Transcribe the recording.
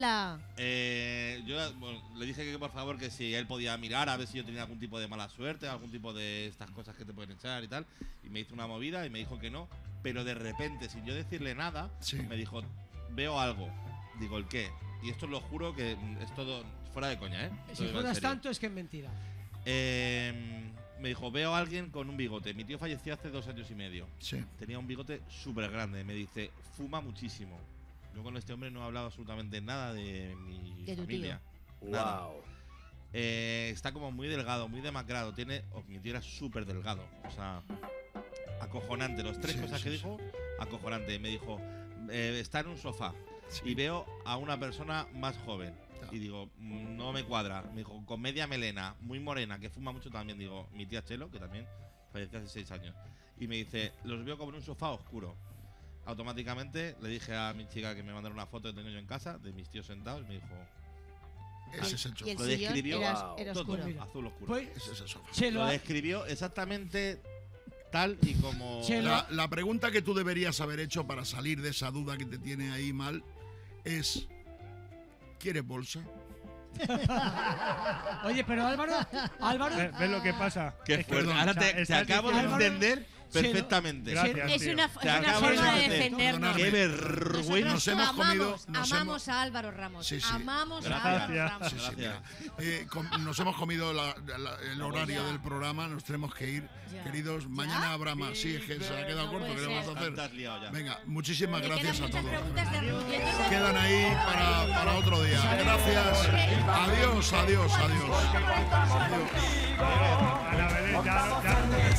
Yo le dije que por favor que si él podía mirar a ver si yo tenía algún tipo de mala suerte, algún tipo de estas cosas que te pueden echar y tal. Y me hizo una movida y me dijo que no. Pero de repente, sin yo decirle nada, me dijo, veo algo. Digo, ¿el qué? Y esto lo juro que es todo fuera de coña, ¿eh? Si jodas tanto es que es mentira. Me dijo, veo a alguien con un bigote. Mi tío falleció hace 2 años y medio. Tenía un bigote súper grande. Me dice, fuma muchísimo. Yo con este hombre no he hablado absolutamente nada de mi familia. Nada. Wow. Está como muy delgado, muy demacrado. Mi tío era súper delgado. O sea, acojonante. Los 3 cosas que dijo, acojonante. Me dijo, está en un sofá y veo a una persona más joven. Y digo, no me cuadra. Me dijo, con media melena, muy morena, que fuma mucho también. Digo, mi tía Chelo, que también falleció hace 6 años. Y me dice, los veo como en un sofá oscuro. Automáticamente le dije a mi chica que me mandara una foto que tengo yo en casa de mis tíos sentados y me dijo, ese es el sofá. lo describió era todo, oscuro. azul oscuro. Pues, Ese es el sofá. Lo describió exactamente tal y como… La pregunta que tú deberías haber hecho para salir de esa duda que te tiene ahí mal es, ¿quieres bolsa? Oye, pero Álvaro… ¿Ves lo que pasa? Qué fuerte. Ahora te acabo de entender perfectamente. Es una forma de defendernos. Qué vergüenza. Amamos a Álvaro Ramos. Amamos a Álvaro Ramos. Nos hemos comido el horario del programa, nos tenemos que ir. Queridos, mañana habrá más. Sí, es que se ha quedado corto. ¿Qué le vamos a hacer? Venga, muchísimas gracias a todos. Quedan ahí para otro día. Gracias. Adiós. Ana Belén, ya